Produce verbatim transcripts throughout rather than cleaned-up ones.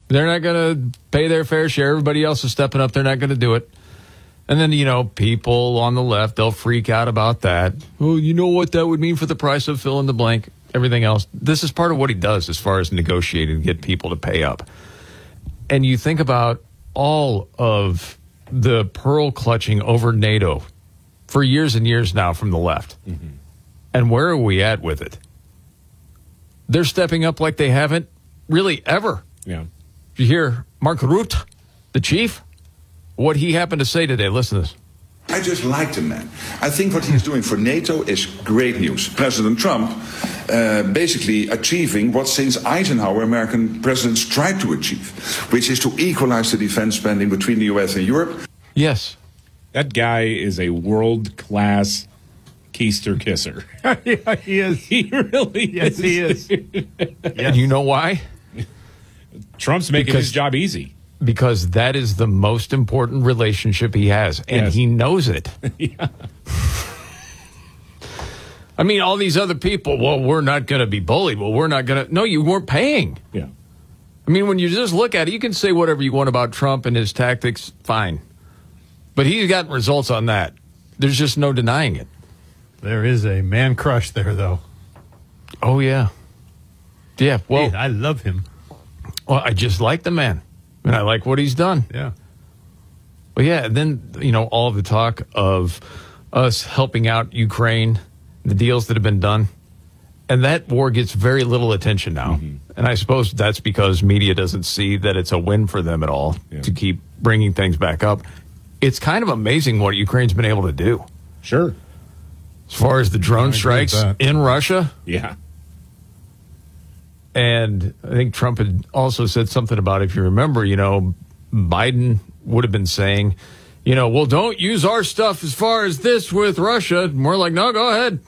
They're not going to pay their fair share. Everybody else is stepping up. They're not going to do it. And then, you know, people on the left, they'll freak out about that. Oh, you know what that would mean for the price of fill in the blank, everything else. This is part of what he does as far as negotiating and get people to pay up. And you think about all of the pearl clutching over NATO for years and years now from the left. Mm-hmm. And where are we at with it? They're stepping up like they haven't really ever. Yeah. You hear Mark Rutte, the chief, what he happened to say today. Listen to this. I just like the man. I think what he's doing for NATO is great news. President Trump uh, basically achieving what since Eisenhower American presidents tried to achieve, which is to equalize the defense spending between the U S and Europe. Yes. That guy is a world-class keister kisser. Yeah, he is. He really yes, is. he is. And you know why? Trump's making Because- his job easy. Because that is the most important relationship he has, and Yes. he knows it. Yeah. I mean, all these other people, well, we're not going to be bullied. Well, we're not going to. No, you weren't paying. Yeah. I mean, when you just look at it, you can say whatever you want about Trump and his tactics, fine. But he's gotten results on that. There's just no denying it. There is a man crush there, though. Oh, yeah. Yeah, well, Hey, I love him. well, I just like the man, and I like what he's done. Yeah. Well, yeah, and then, you know, all of the talk of us helping out Ukraine, the deals that have been done, and that war gets very little attention now. Mm-hmm. And I suppose that's because media doesn't see that it's a win for them at all Yeah. to keep bringing things back up. It's kind of amazing what Ukraine's been able to do. Sure. As far as the drone I agree with strikes that. in Russia. Yeah. And I think Trump had also said something about, if you remember, you know, Biden would have been saying, you know, well, don't use our stuff as far as this with Russia. And we're like, no, go ahead.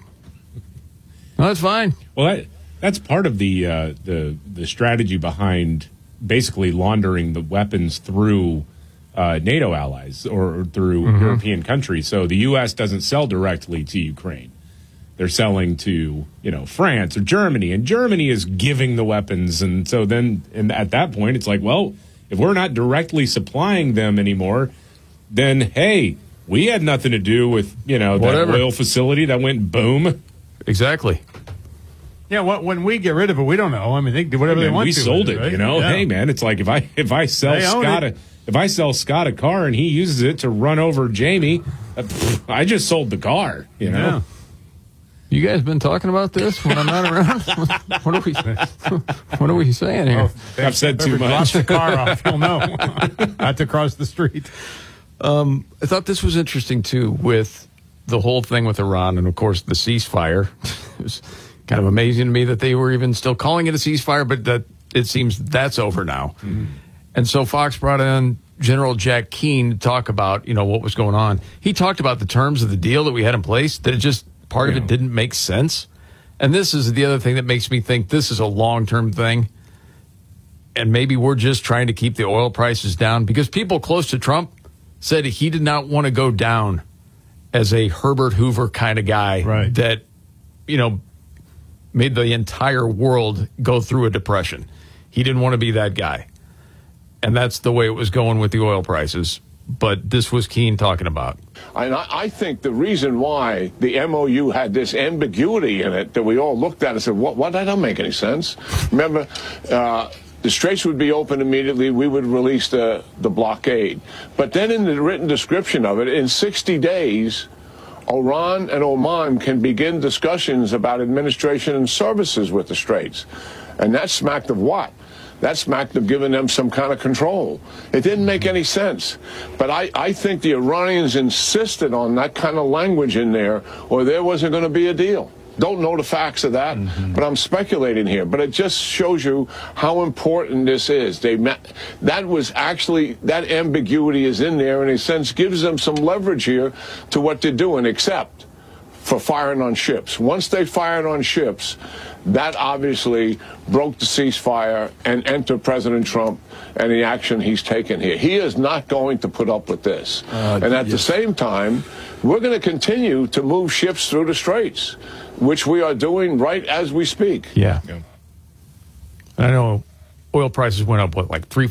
No, that's fine. Well, that, that's part of the uh, the the strategy behind basically laundering the weapons through uh, NATO allies or through mm-hmm. European countries. So the U S doesn't sell directly to Ukraine. They're selling to, you know, France or Germany, and Germany is giving the weapons. And so then and at that point, it's like, well, if we're not directly supplying them anymore, then, hey, we had nothing to do with, you know, Whatever. that oil facility that went boom. Exactly. Yeah, what, when we get rid of it, we don't know. I mean, they do whatever Hey, they man, want we to. sold with it, right? you know. Yeah. Hey, man, it's like if I if I sell They own Scott it. a, if I sell Scott a car and he uses it to run over Jamie, uh, pff, I just sold the car, you know. Yeah. You guys been talking about this when I'm not around? What are we What are we saying here? Oh, I've said too Whoever drops much. the car off, you'll know. Not to cross the street. Um, I thought this was interesting, too, with the whole thing with Iran and, of course, the ceasefire. It was kind of amazing to me that they were even still calling it a ceasefire, but that it seems that's over now. Mm-hmm. And so Fox brought in General Jack Keane to talk about, you know, what was going on. He talked about the terms of the deal that we had in place, that it just, part yeah. of it didn't make sense. And this is the other thing that makes me think this is a long-term thing. And maybe we're just trying to keep the oil prices down, because people close to Trump said he did not want to go down as a Herbert Hoover kind of guy Right. that, you know, made the entire world go through a depression. He didn't want to be that guy. And that's the way it was going with the oil prices. But this was Keane talking about. And I, I think the reason why the M O U had this ambiguity in it that we all looked at and said, what, what that don't make any sense. Remember, uh, the straits would be open immediately. We would release the, the blockade. But then in the written description of it, in sixty days, Iran and Oman can begin discussions about administration and services with the straits. And that smacked of what? That smacked of giving them some kind of control. It didn't make any sense. But I, I think the Iranians insisted on that kind of language in there, or there wasn't going to be a deal. Don't know the facts of that, mm-hmm. but I'm speculating here. But it just shows you how important this is. They met, that was actually, that ambiguity is in there, in a sense, gives them some leverage here to what they're doing, except for firing on ships. Once they fired on ships, that obviously broke the ceasefire and entered President Trump and the action he's taken here. He is not going to put up with this. Uh, and at yes. the same time, we're going to continue to move ships through the straits, which we are doing right as we speak. Yeah. yeah. I know oil prices went up, what, like three,